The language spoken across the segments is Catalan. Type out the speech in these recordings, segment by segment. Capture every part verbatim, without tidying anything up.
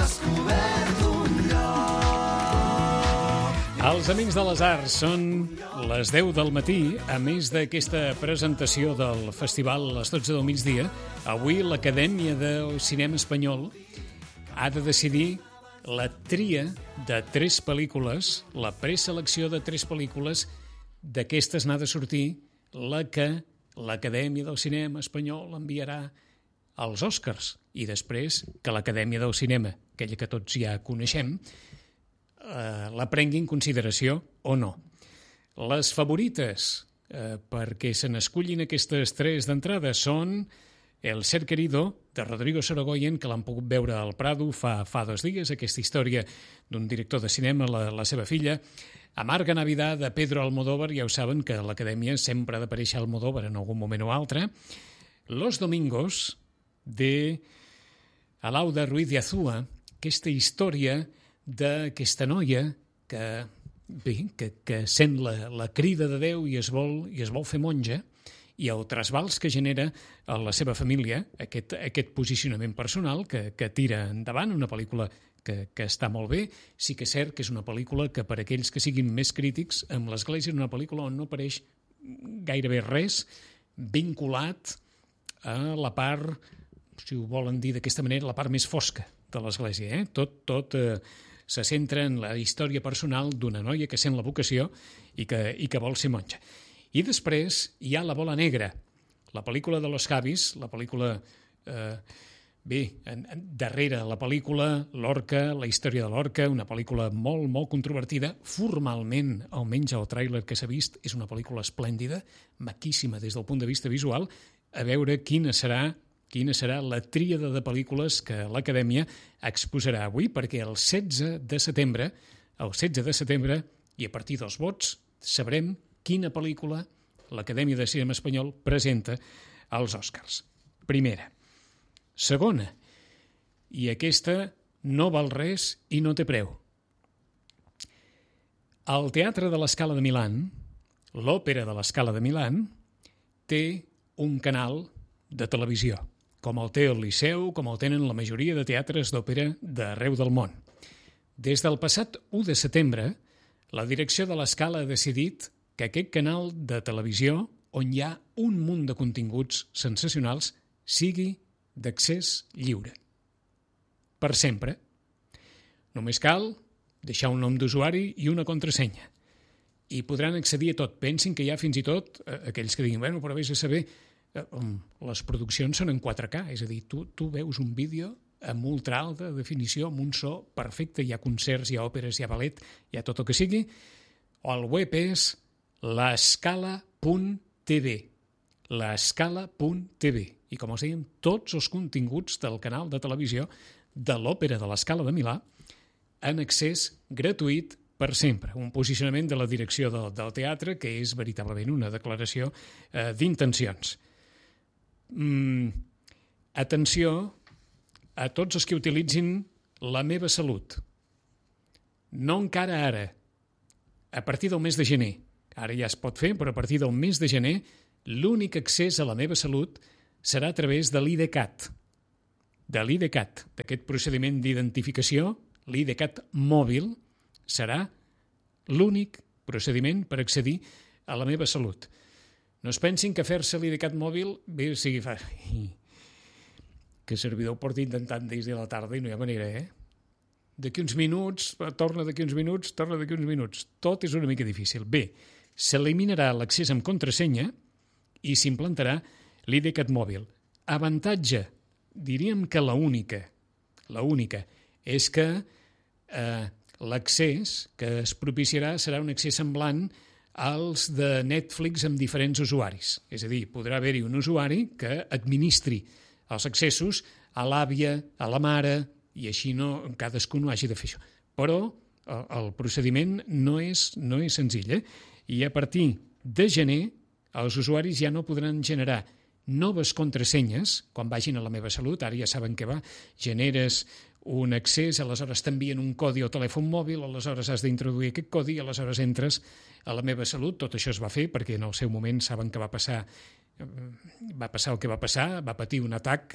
descobert un lloc. Els Amics de les Arts són les deu del matí. A més d'aquesta presentació del festival a les dotze del migdia, avui l'Acadèmia del Cinema Espanyol ha de decidir la tria de tres pel·lícules, la preselecció de tres pel·lícules. D'aquestes n'ha de sortir la que l'Acadèmia del Cinema Espanyol enviarà als Oscars i després que l'Acadèmia del Cinema, aquella que tots ja coneixem, eh, la prengui en consideració o no. Les favorites eh, perquè se n'escullin aquestes tres d'entrada són El ser querido, de Rodrigo Sorogoyen, que l'han pogut veure al Prado fa, fa dos dies, aquesta història d'un director de cinema, la, la seva filla. Amarga Navidad, de Pedro Almodóvar, ja ho saben que a l'Acadèmia sempre ha d'aparèixer Almodóvar en algun moment o altre. Los Domingos, de Alauda Ruiz de Azúa, aquesta història d'aquesta noia que, bé, que, que sent la, la crida de Déu i es vol, i es vol fer monja, i el trasbals que genera a la seva família, aquest, aquest posicionament personal que, que tira endavant, una pel·lícula que, que està molt bé. Sí que és cert que és una pel·lícula que per aquells que siguin més crítics amb l'Església és una pel·lícula on no apareix gairebé res vinculat a la part, si ho volen dir d'aquesta manera, la part més fosca de l'Església. Eh? Tot, tot eh, se centra en la història personal d'una noia que sent la vocació i que, i que vol ser monja. I després hi ha La bola negra, la pel·lícula de Los Javis, la pel·lícula, eh, bé, en, en, darrere la pel·lícula, Lorca, la història de Lorca, una pel·lícula molt, molt controvertida. Formalment, almenys el tràiler que s'ha vist, és una pel·lícula esplèndida, maquíssima des del punt de vista visual. A veure quina serà, quina serà la tríada de pel·lícules que l'Acadèmia exposarà avui, perquè el setze de setembre, el setze de setembre, i a partir dels vots, sabrem quina pel·lícula l'Acadèmia de Cinema Espanyol presenta als Oscars. Primera. Segona, i aquesta no val res i no té preu. El Teatre de l'Escala de Milà, l'Òpera de l'Escala de Milà, té un canal de televisió, com el té el Liceu, com el tenen la majoria de teatres d'òpera d'arreu del món. Des del passat u de setembre, la direcció de l'Escala ha decidit que aquest canal de televisió, on hi ha un munt de continguts sensacionals, sigui d'accés lliure. Per sempre. Només cal deixar un nom d'usuari i una contrasenya. I podran accedir a tot. Pensin que hi ha fins i tot eh, aquells que diguin, bueno, però vés a saber, eh, les produccions són en quatre K, és a dir, tu, tu veus un vídeo amb ultra alta definició, amb un so perfecte, hi ha concerts, hi ha òperes, hi ha ballet, hi ha tot el que sigui, o el web és l'escala punt tv, l'escala punt tv. I com us dèiem, tots els continguts del canal de televisió de l'Òpera de l'Escala de Milà en accés gratuït per sempre. Un posicionament de la direcció del, del teatre que és veritablement una declaració eh, d'intencions. Mm, atenció a tots els que utilitzin La meva salut. No encara ara, a partir del mes de gener. Ara ja es pot fer, però a partir del mes de gener l'únic accés a La meva salut serà a través de l'IDCAT, de l'IDCAT, d'aquest procediment d'identificació. L'IDCAT mòbil serà l'únic procediment per accedir a La meva salut. No es pensin que fer-se l'IDCAT mòbil bé o sigui fa... que el servidor ho porti intentant des de la tarda i no hi ha manera, eh? D'aquí uns minuts, torna d'aquí uns minuts, torna d'aquí uns minuts. Tot és una mica difícil. Bé, s'eliminarà l'accés amb contrasenya i s'implantarà l'IDCAT mòbil. Avantatge, diríem que la única, la única, és que eh, l'accés que es propiciarà serà un accés semblant als de Netflix amb diferents usuaris. És a dir, podrà haver-hi un usuari que administri els accessos a l'àvia, a la mare, i així no, cadascú no hagi de fer això. Però el, el procediment no és, no és senzill, eh? I a partir de gener els usuaris ja no podran generar noves contrasenyes quan vagin a La meva salut. Ara ja saben què va, generes un accés, aleshores t'envien un codi al telèfon mòbil, aleshores has d'introduir aquest codi, aleshores entres a La meva salut. Tot això es va fer perquè en el seu moment saben que va passar, va passar el que va passar, va patir un atac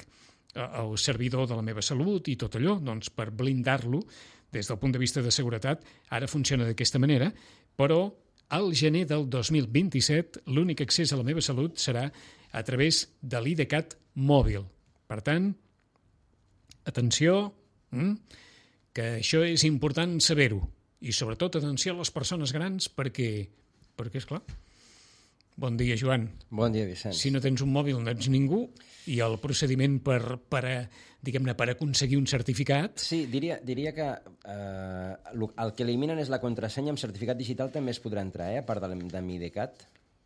el servidor de la meva salut i tot allò, doncs per blindar-lo des del punt de vista de seguretat, ara funciona d'aquesta manera, però al gener del dos mil vint-i-set l'únic accés a la meva salut serà a través de l'IDCAT mòbil. Per tant, atenció, hm? que això és important saber-ho, i sobretot atenció a les persones grans perquè, perquè és clar. Bon dia, Joan. Bon dia, Vicenç. Si no tens un mòbil no ets ningú, i el procediment per, per, diguem-ne, per aconseguir un certificat... Sí, diria, diria que eh, el que eliminen és la contrasenya amb certificat digital, també es podrà entrar, eh, a part de, de MiDeCAT.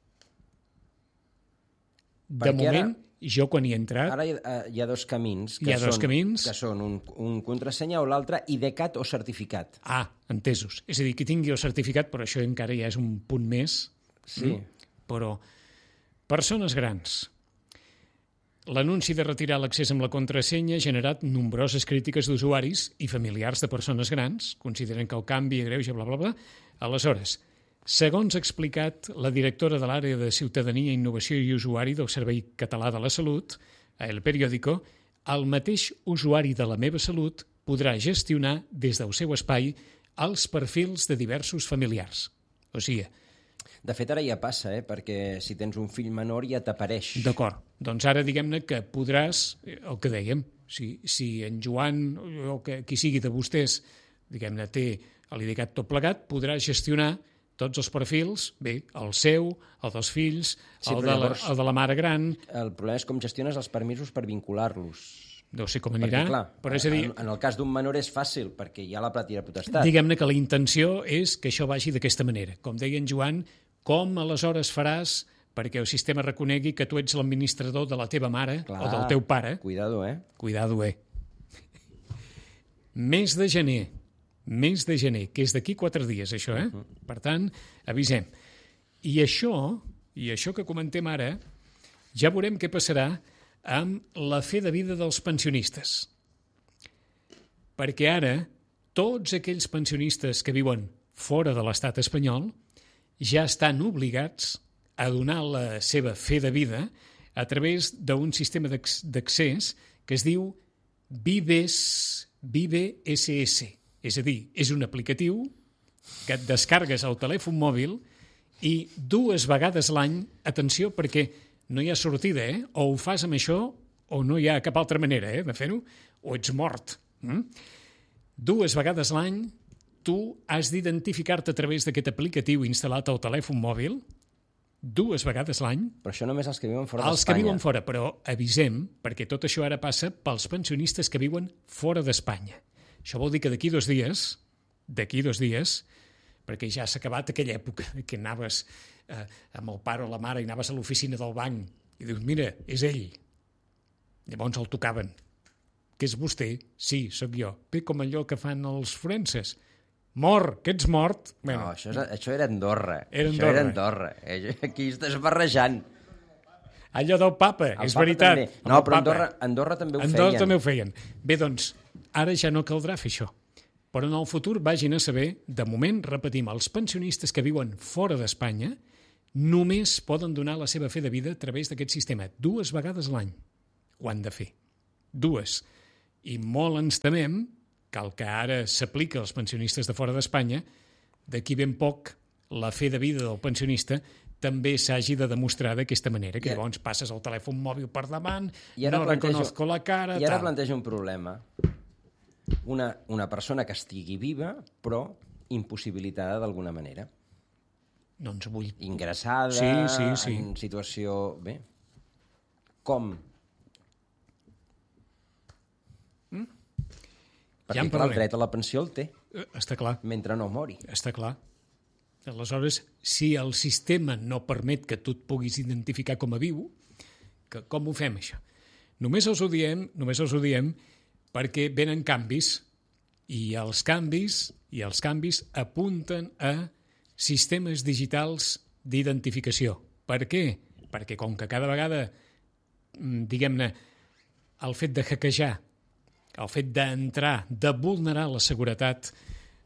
De Perquè moment, ara, jo quan hi he entrat... Ara hi ha, hi ha dos camins. Que hi ha són, dos camins. Que són un, un contrasenya o l'altre IDCAT o certificat. Ah, entesos. És a dir, que tingui el certificat, però això encara ja és un punt més. Sí. Mm? Però persones grans. L'anunci de retirar l'accés amb la contrasenya ha generat nombroses crítiques d'usuaris i familiars de persones grans, consideren que el canvi agreuja, bla, bla, bla. Aleshores, segons ha explicat la directora de l'àrea de Ciutadania, Innovació i Usuari del Servei Català de la Salut, a El Periódico, el mateix usuari de la meva salut podrà gestionar des del seu espai els perfils de diversos familiars. O sigui, de fet, ara ja passa, eh? Perquè si tens un fill menor ja t'apareix. D'acord. Doncs ara diguem-ne que podràs, el que dèiem, si, si en Joan o que, qui sigui de vostès, diguem-ne, té l'IDCAT tot plegat, podràs gestionar tots els perfils, bé, el seu, el dels fills, sí, el, de la, el de la mare gran... El problema és com gestiones els permisos per vincular-los. No sé com anirà, perquè, clar, però és a dir... En, en el cas d'un menor és fàcil, perquè hi ha la platera potestat. Diguem-ne que la intenció és que això vagi d'aquesta manera. Com deia en Joan, com aleshores faràs perquè el sistema reconegui que tu ets l'administrador de la teva mare Clar, o del teu pare? Cuidado, eh? Cuidado, eh? Mes de gener. Mes de gener, que és d'aquí quatre dies, això, eh? Uh-huh. Per tant, avisem. I això, i això que comentem ara, ja veurem què passarà amb la fe de vida dels pensionistes. Perquè ara, tots aquells pensionistes que viuen fora de l'estat espanyol ja estan obligats a donar la seva fe de vida a través d'un sistema d'accés que es diu Vives, Vive esse esse. És a dir, és un aplicatiu que et descargues al telèfon mòbil i dues vegades l'any, atenció, perquè no hi ha sortida, eh? O ho fas amb això o no hi ha cap altra manera eh, de fer-ho, o ets mort. Mm? Dues vegades l'any tu has d'identificar-te a través d'aquest aplicatiu instal·lat al telèfon mòbil dues vegades l'any. Però això només els que viuen fora d'Espanya. Els que viuen fora, però avisem, perquè tot això ara passa pels pensionistes que viuen fora d'Espanya. Això vol dir que d'aquí dos dies, d'aquí dos dies, perquè ja s'ha acabat aquella època que anaves eh, amb el pare o la mare i anaves a l'oficina del banc i dius, mira, és ell. Llavors el tocaven. Que és vostè? Sí, sóc jo. Bé, com allò que fan els forenses. Mort, que ets mort. Bueno, no, això, és, això era Andorra. Era Andorra. Això era Andorra. Aquí estàs barrejant. Allò del papa, el és papa veritat. També. No, però Andorra, Andorra també ho Andorra feien. també ho feien. Bé, doncs, ara ja no caldrà fer això. Però en el futur vagin a saber, de moment, repetim, els pensionistes que viuen fora d'Espanya només poden donar la seva fe de vida a través d'aquest sistema. Dues vegades l'any ho han de fer. Dues. I molt ens temem que el que ara s'aplica als pensionistes de fora d'Espanya, d'aquí ben poc la fe de vida del pensionista també s'hagi de demostrar d'aquesta manera, que llavors passes el telèfon mòbil per davant, no reconozco la cara... I ara tal. planteja un problema. Una, una persona que estigui viva, però impossibilitada d'alguna manera. Doncs vull... Ingressada, sí, sí, sí. en situació... Bé, com... Mm? Perquè ja clar, el dret a la pensió el té. Està clar. Mentre no mori. Està clar. Aleshores, si el sistema no permet que tu et puguis identificar com a viu, que, com ho fem, això? Només els ho diem, només els ho diem perquè venen canvis i els canvis i els canvis apunten a sistemes digitals d'identificació. Per què? Perquè com que cada vegada, diguem-ne, el fet de hackejar, el fet d'entrar, de vulnerar la seguretat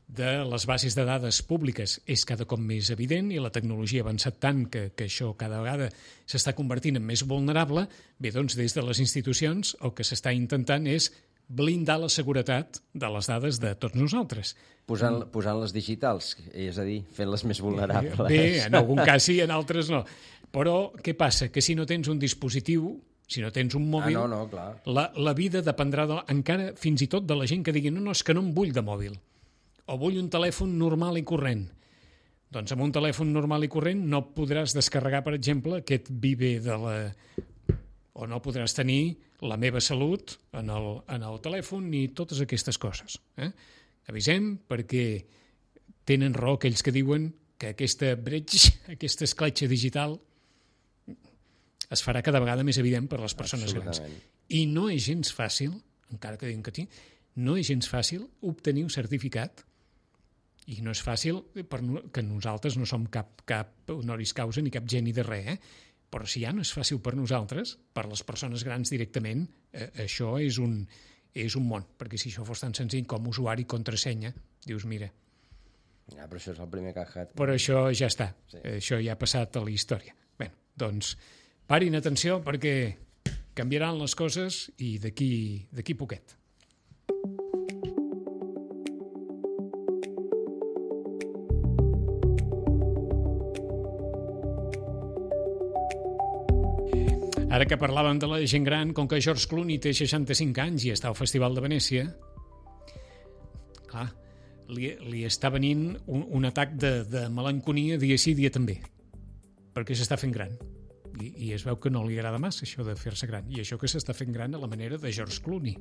de les bases de dades públiques és cada cop més evident i la tecnologia ha avançat tant que, que això cada vegada s'està convertint en més vulnerable. Bé, doncs, des de les institucions el que s'està intentant és blindar la seguretat de les dades de tots nosaltres. Posant, posant les digitals, és a dir, fent-les més vulnerables. Bé, en algun cas sí, en altres no. Però què passa? Que si no tens un dispositiu, si no tens un mòbil, ah, no, no, clar. La, la vida dependrà de, encara fins i tot de la gent que digui no, no, és que no em vull de mòbil, o vull un telèfon normal i corrent. Doncs amb un telèfon normal i corrent no podràs descarregar, per exemple, aquest Vive de la... o no podràs tenir la meva salut en el, en el telèfon ni totes aquestes coses. Eh? Avisem perquè tenen raó aquells que diuen que aquesta bretxa, aquesta escletxa digital es farà cada vegada més evident per a les persones grans. I no és gens fàcil, encara que diguin que sí, no és gens fàcil obtenir un certificat. I no és fàcil, per no, que nosaltres no som cap, cap honoris causa ni cap geni de res, eh? Però si ja no és fàcil per nosaltres, per les persones grans directament, eh, això és un, és un món, perquè si això fos tan senzill com usuari i contrasenya, dius, mira... Ja, però això és el primer que ha hat. Però això ja està, sí. Això ja ha passat a la història. Bé, doncs, parin atenció perquè canviaran les coses i d'aquí d'aquí poquet. Ara que parlàvem de la gent gran, com que George Clooney té seixanta-cinc anys i està al Festival de Venècia, clar, li, li està venint un, un atac de, de melanconia dia sí, dia també, perquè s'està fent gran. I, I es veu que no li agrada massa això de fer-se gran. I això que s'està fent gran a la manera de George Clooney.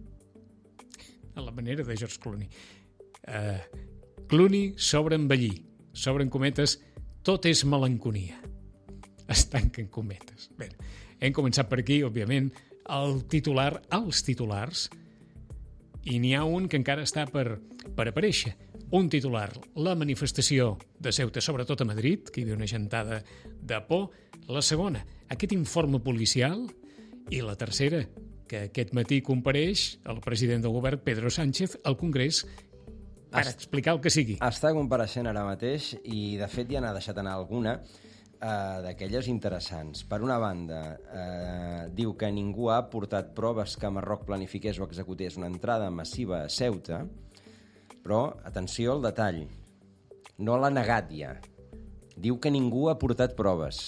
A la manera de George Clooney. Uh, Clooney sobreenvellir. S'obren cometes, tot és melanconia. Es tanquen cometes. Bé, hem començat per aquí, òbviament, el titular, els titulars, i n'hi ha un que encara està per, per aparèixer. Un titular, la manifestació de Ceuta, sobretot a Madrid, que hi havia una gentada de por. La segona, aquest informe policial. I la tercera, que aquest matí compareix el president del govern, Pedro Sánchez, al Congrés per Est... explicar el que sigui. Està compareixent ara mateix i, de fet, ja n'ha deixat anar alguna, Uh, d'aquelles interessants. Per una banda, uh, diu que ningú ha aportat proves que Marroc planifiqués o executés una entrada massiva a Ceuta, però, atenció al detall, no l'ha negat ja. Diu que ningú ha aportat proves.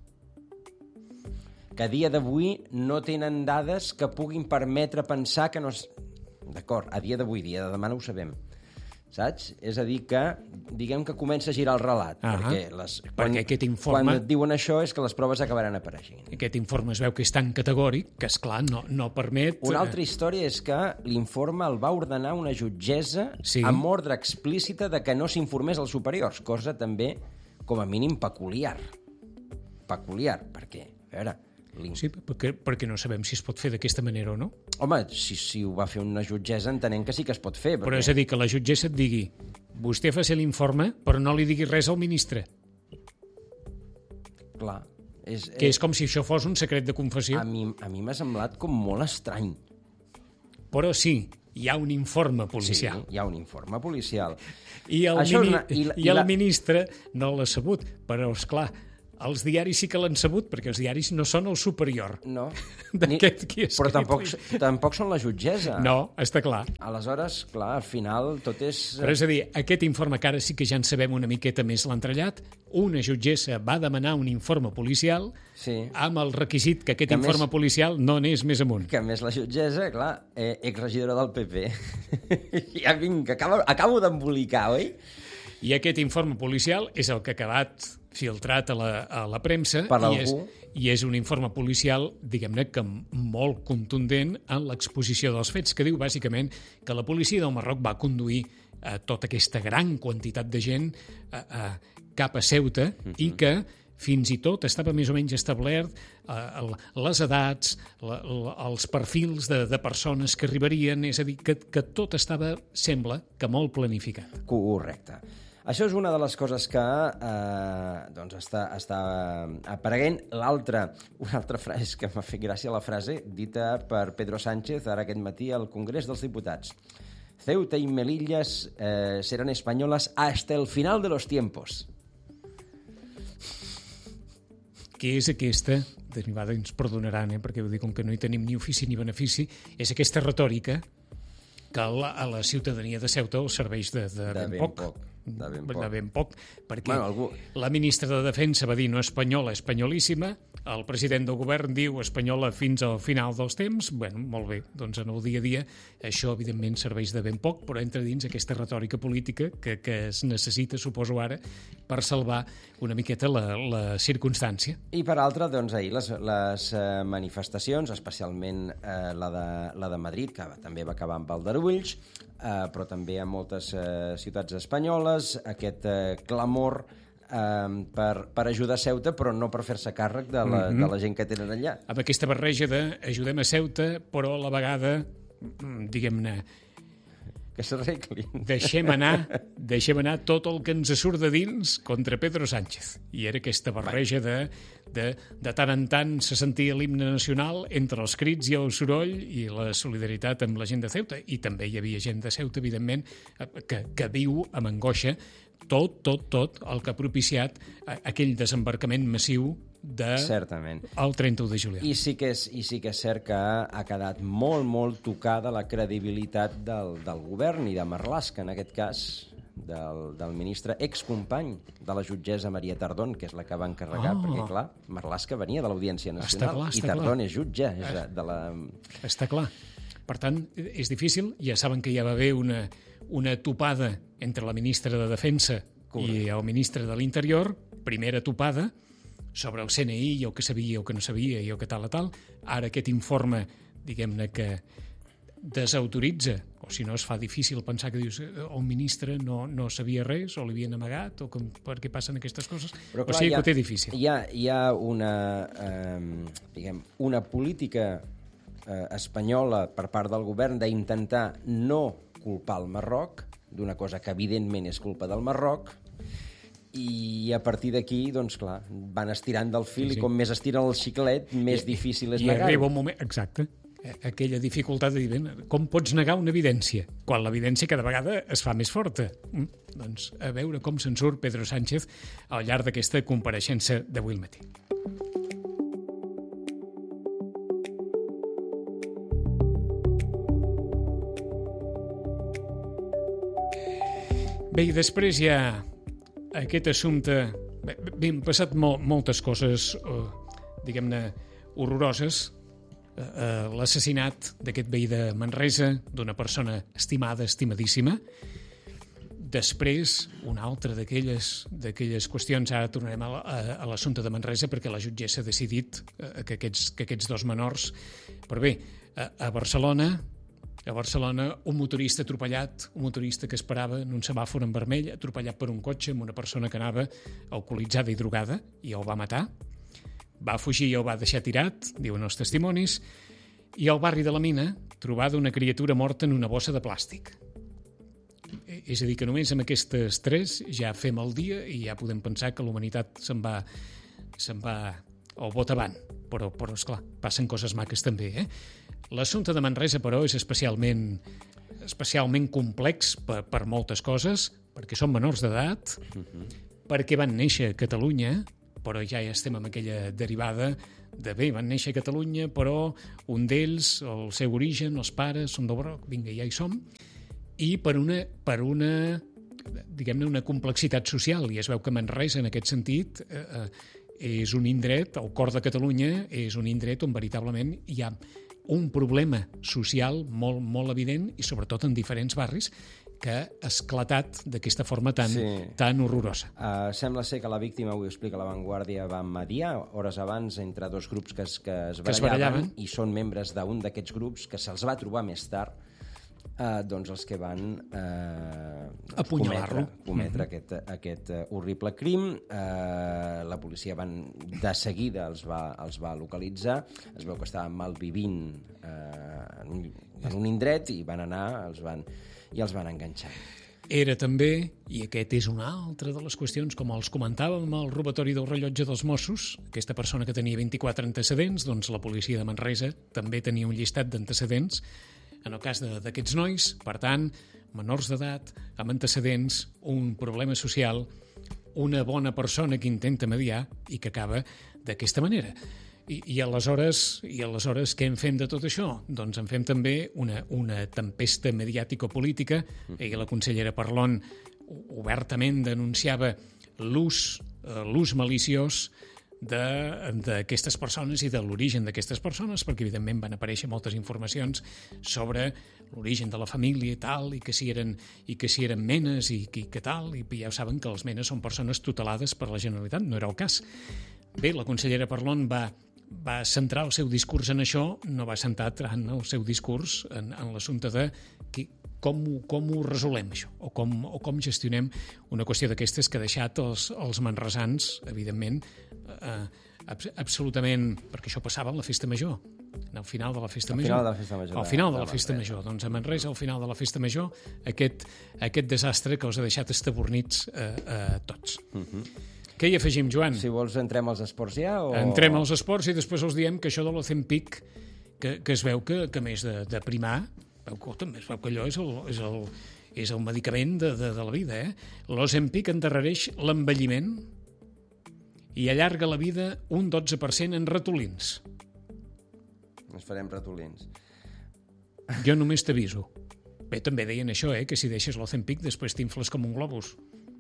Que a dia d'avui no tenen dades que puguin permetre pensar que no... És... D'acord, a dia d'avui, dia de demà no ho sabem. Saps? És a dir que, diguem que comença a girar el relat. Uh-huh. Perquè, les, quan, perquè aquest informe... quan et diuen això és que les proves acabaran apareixent. Aquest informe es veu que és tan categòric que, esclar, no, no permet... Una altra història és que l'informe el va ordenar una jutgessa sí. amb ordre explícita de que no s'informés als superiors, cosa també, com a mínim, peculiar. Peculiar, perquè, a veure... Sí, perquè, perquè no sabem si es pot fer d'aquesta manera o no. Home, si, si ho va fer una jutgessa entenem que sí que es pot fer. Perquè... Però és a dir, que la jutgessa et digui vostè fa ser l'informe, però no li digui res al ministre. Clar. És, que és com si això fos un secret de confessió. A mi, a mi m'ha semblat com molt estrany. Però sí, hi ha un informe policial. Sí, hi ha un informe policial. I el, mini... una... I la, i el la... ministre no l'ha sabut, però, esclar, els diaris sí que l'han sabut, perquè els diaris no són el superior. No. D'aquest qui és Però tampoc, tampoc són la jutgessa. No, està clar. Aleshores, clar, al final tot és... Però és a dir, aquest informe que ara sí que ja en sabem una miqueta més l'entrellat, una jutgessa va demanar un informe policial sí. amb el requisit que aquest que informe més, policial no anés més amunt. Que més la jutgessa, clar, eh, exregidora del P P. Ja vinc, acabo, acabo d'embolicar, oi? I aquest informe policial és el que ha acabat filtrat a la, a la premsa i és, i és un informe policial, diguem-ne, que molt contundent en l'exposició dels fets, que diu bàsicament que la policia del Marroc va conduir eh, tota aquesta gran quantitat de gent eh, eh, cap a Ceuta uh-huh. i que fins i tot estava més o menys establert eh, les edats, la, la, els perfils de, de persones que arribarien, és a dir, que, que tot estava, sembla, que molt planificat. Correcte. Això és una de les coses que eh, doncs està, està apareguent. L'altra, una altra frase que m'ha fet gràcia, la frase dita per Pedro Sánchez ara aquest matí al Congrés dels Diputats. Ceuta y Melilla eh, serán españolas hasta el final de los tiempos. Què és aquesta, derivada, ens perdonaran, eh, perquè vull dir, com que no hi tenim ni ofici ni benefici, és aquesta retòrica que a la, a la ciutadania de Ceuta els serveix de, de, De ben, ben poc. poc, de ben poc. De ben poc, perquè Bueno, algú- la ministra de Defensa va dir no espanyola, espanyolíssima, el president del govern diu espanyola fins al final dels temps. Bueno, molt bé, doncs en el dia a dia això evidentment serveix de ben poc, però entra dins aquesta retòrica política que, que es necessita, suposo ara, per salvar una miqueta la, la circumstància. I per altra, doncs, ahir les, les eh, manifestacions, especialment eh, la, de, la de Madrid, que també va acabar amb aldarulls, eh, però també a moltes eh, ciutats espanyoles, aquest eh, clamor eh, per, per ajudar Ceuta, però no per fer-se càrrec de la, mm-hmm. de la gent que tenen allà. Amb aquesta barreja de ajudem a Ceuta, però a la vegada, mm, diguem-ne, Que s'arreglin. deixem anar, deixem anar tot el que ens surt de dins contra Pedro Sánchez. I era aquesta barreja de, de, de tant en tant se sentia l'himne nacional entre els crits i el soroll i la solidaritat amb la gent de Ceuta. I també hi havia gent de Ceuta, evidentment, que, que viu amb angoixa tot, tot, tot el que ha propiciat aquell desembarcament massiu de Certament. el trenta-u de juliol. I sí, que és, I sí que és cert que ha quedat molt, molt tocada la credibilitat del, del govern i de Marlaska, en aquest cas, del, del ministre excompany de la jutgessa Maria Tardón, que és la que va encarregar, Oh. perquè, clar, Marlaska venia de l'Audiència Està Nacional clar, i està Tardón clar. és jutge és de la... Està clar. Per tant, és difícil. Ja saben que hi va haver una, una topada entre la ministra de Defensa Correcte. I el ministre de l'Interior, primera topada, sobre el C N I i el que sabia i el que no sabia i el que tal a tal. Ara aquest informe, diguem-ne que desautoritza, o si no es fa difícil pensar que dius el ministre no, no sabia res o li havien amagat o com, per què passen aquestes coses. Però, clar, o sigui hi ha, que ho té difícil. Hi ha, hi ha una, eh, diguem, una política eh, espanyola per part del govern d'intentar no culpar el Marroc d'una cosa que evidentment és culpa del Marroc, i a partir d'aquí, doncs clar, van estirant del fil, sí, sí. I com més estiren el xiclet, més I, difícil és i negar-ho. I arriba un moment, exacte, aquella dificultat de dir, ben, com pots negar una evidència? Quan l'evidència cada vegada es fa més forta. Mm? Doncs a veure com se'n surt Pedro Sánchez al llarg d'aquesta compareixença d'avui al matí. Bé, i després hi ha aquest assumpte... Bé, bé han passat mol, moltes coses, eh, diguem-ne, horroroses. Eh, eh, l'assassinat d'aquest veí de Manresa, d'una persona estimada, estimadíssima. Després, una altra d'aquelles d'aquelles qüestions, ara tornarem a, a, a l'assumpte de Manresa, perquè la jutgessa ha decidit eh, que, aquests, que aquests dos menors... Però bé, a, a Barcelona... A Barcelona, un motorista atropellat, un motorista que esperava en un semàfor en vermell, atropellat per un cotxe amb una persona que anava alcoholitzada i drogada, i el va matar. Va fugir i el va deixar tirat, diuen els testimonis, i al barri de la Mina, trobada una criatura morta en una bossa de plàstic. És a dir, que només amb aquestes tres ja fem el dia i ja podem pensar que la humanitat se'n va, se'n va al bot avant. Però, però, esclar, passen coses maques també, eh? L'assumpte de Manresa, però, és especialment, especialment complex per, per moltes coses, perquè són menors d'edat, uh-huh. perquè van néixer a Catalunya, però ja ja estem amb aquella derivada de bé, van néixer a Catalunya, però un d'ells, el seu origen, els pares, són del Marroc, vinga, ja hi som, i per una, per una diguem-ne, una complexitat social, i es veu que Manresa, en aquest sentit, eh, és un indret, el cor de Catalunya, és un indret on veritablement hi ha un problema social molt, molt evident i sobretot en diferents barris que ha esclatat d'aquesta forma tan, sí. tan horrorosa. Uh, sembla ser que la víctima, avui ho explica La Vanguardia, va mediar hores abans entre dos grups que es, que es, que barallaven, es barallaven i són membres d'un d'aquests grups que se'ls va trobar més tard, uh, doncs els que van uh, apunyalar-lo, cometre, cometre mm-hmm. aquest, aquest uh, horrible crim. Uh, la policia van, de seguida els va, els va localitzar, es veu que estaven malvivint uh, en, un, en un indret i van anar, els van, i els van enganxar. Era també, i aquest és una altra de les qüestions, com els comentàvem, el robatori del rellotge dels Mossos, aquesta persona que tenia vint-i-quatre antecedents, doncs la policia de Manresa també tenia un llistat d'antecedents En el cas d'aquests nois, per tant, menors d'edat, amb antecedents, un problema social, una bona persona que intenta mediar i que acaba d'aquesta manera. I, i, aleshores, I aleshores què en fem de tot això? Doncs en fem també una, una tempesta mediàtico-política. Ahir la consellera Parlon obertament denunciava l'ús eh, l'ús maliciós d'aquestes persones i de l'origen d'aquestes persones, perquè evidentment van aparèixer moltes informacions sobre l'origen de la família i tal, i que si eren, i que si eren menes i que, que tal, i ja ho saben que els menes són persones tutelades per la Generalitat, no era el cas. Bé, la consellera Parlon va, va centrar el seu discurs en això, no va centrar en el seu discurs en, en l'assumpte de qui, com, com ho resolem, això, o com, o com gestionem una qüestió d'aquestes que ha deixat els, els manresans, evidentment, eh, absolutament, perquè això passava a la festa major, al final de la festa al major. Final de la festa major. Al final de la de festa major. Doncs a Manresa, al final de la festa major, aquest, aquest desastre que us ha deixat estabornits eh, eh, tots. Uh-huh. Què hi afegim, Joan? Si vols, entrem als esports ja? O... Entrem als esports i després els diem que això de l'Ozempic, que, que es veu que, que a més de, de primar, veu que, també es veu que allò és el, és el, és el medicament de, de, de la vida. Eh? L'Ozempic endarrereix l'envelliment i allarga la vida un dotze per cent en ratolins. Ens farem ratolins. Jo només t'aviso. Bé, també deien això, eh, que si deixes l'Ozempic després t'infles com un globus.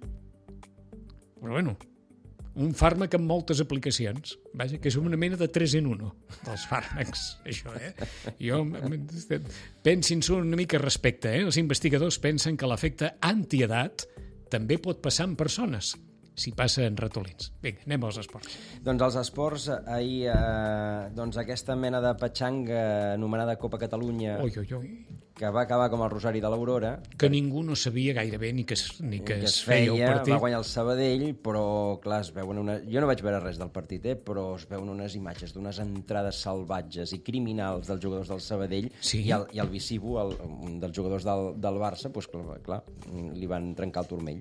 Però bueno, un fàrmac amb moltes aplicacions. Vaja, que és una mena de tres en uno dels fàrmacs, això, eh? Jo, pensin-s'ho una mica respecte, eh? Els investigadors pensen que l'efecte antiedat també pot passar en persones, si passa en ratolins. Vinga, anem als esports. Doncs als esports, ahir, eh, doncs aquesta mena de petxanga anomenada Copa Catalunya, oi, oi, oi. que va acabar com el Rosari de l'Aurora, que ningú no sabia gairebé ni que es, ni que, que es es feia feia, el partit. va guanyar el Sabadell, però clar, es veuen una... jo no vaig veure res del partit, eh, però es veuen unes imatges d'unes entrades salvatges i criminals dels jugadors del Sabadell, sí. i, el, i el Visibu, el, un dels jugadors del, del Barça, doncs, clar, clar, li van trencar el turmell.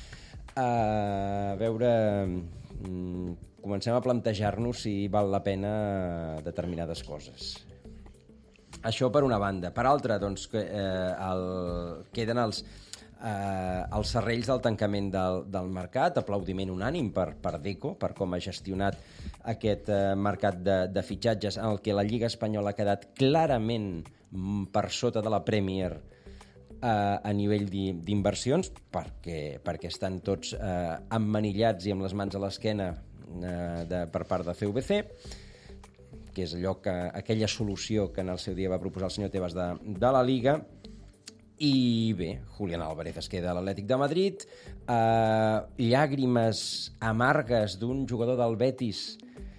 A veure, comencem a plantejar-nos si val la pena determinades coses. Això per una banda. Per altra, doncs, que, eh, el, queden els, eh, els serrells del tancament del, del mercat, aplaudiment unànim per, per Deco, per com ha gestionat aquest eh, mercat de, de fitxatges en el que la Lliga Espanyola ha quedat clarament per sota de la Premier a, a nivell d'inversions, perquè, perquè estan tots eh, emmanillats i amb les mans a l'esquena eh, de, per part de C V C, que és allò que, aquella solució que en el seu dia va proposar el senyor Tebas de, de la Liga. I bé, Julián Álvarez es queda a l'Atlètic de Madrid, eh, llàgrimes amargues d'un jugador del Betis,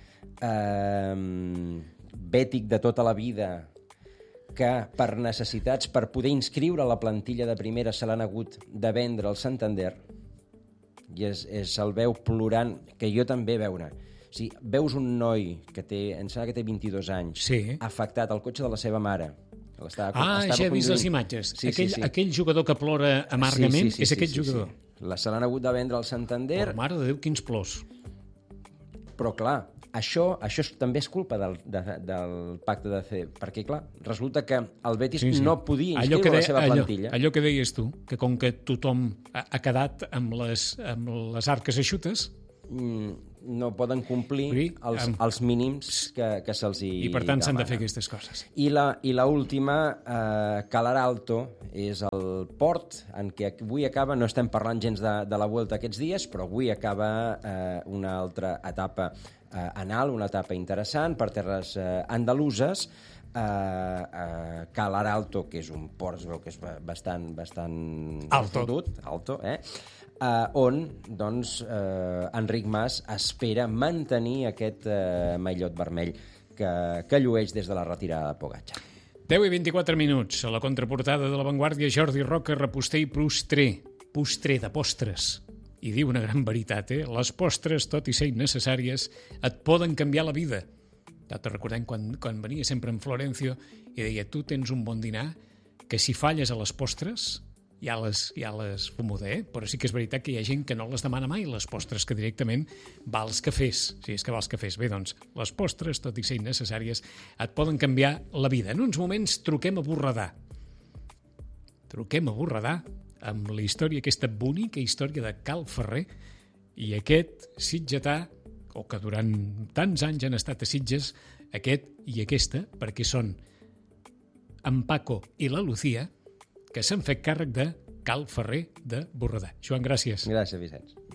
eh, bètic de tota la vida, que per necessitats, per poder inscriure la plantilla de primera, se l'han hagut de vendre al Santander, i es, es el veu plorant, que jo també veure. O sigui, veus un noi que té, em sembla que té vint-i-dos anys, sí. afectat al cotxe de la seva mare. Estava, ah, estava ja he vist les imatges. Sí, aquell, sí, sí. aquell jugador que plora amargament sí, sí, sí, és aquest sí, sí, jugador. Sí. La se l'han hagut de vendre al Santander. Oh, mare de Déu, quins plors. Però clar, això, això també és culpa del, de, del pacte de C, perquè clar, resulta que el Betis sí, sí. no podia inscriure deia, la seva plantilla. Allò, allò que deies tu, que com que tothom ha, ha quedat amb les, amb les arques eixutes, mm, no poden complir sí, els, amb... els mínims que, que se'ls hi I per tant s'han de fer demana. aquestes coses. I la, i la última, eh, Calar Alto, és el port en què avui acaba, no estem parlant gens de, de la Vuelta aquests dies, però avui acaba eh, una altra etapa eh, anal, una etapa interessant per terres eh, andaluses. Uh, uh, Calar Alto, que és un port, es veu que és bastant, bastant alto, fotut, alto eh? uh, on doncs, uh, Enric Mas espera mantenir aquest uh, maillot vermell que, que llueix des de la retirada de Pogačar. deu i vint-i-quatre minuts. A la contraportada de La Vanguardia, Jordi Roca, reposter i postré. Postré de postres. I diu una gran veritat, eh? Les postres, tot i ser innecessàries, et poden canviar la vida. Te recordem quan, quan venia sempre en Florencio i deia, tu tens un bon dinar que si falles a les postres ja les, ja les fumo de, eh? Però sí que és veritat que hi ha gent que no les demana mai, les postres, que directament va als cafès, si és que va als cafès. Bé, doncs, les postres, tot i ser innecessàries, et poden canviar la vida. En uns moments truquem a Borredà. truquem a Borredà amb la història, aquesta bonica història de Cal Ferrer i aquest sitgetà, o que durant tants anys han estat a Sitges, aquest i aquesta, perquè són en Paco i la Lucía, que s'han fet càrrec de Cal Ferrer de Borredà. Joan, gràcies. Gràcies, Vicenç.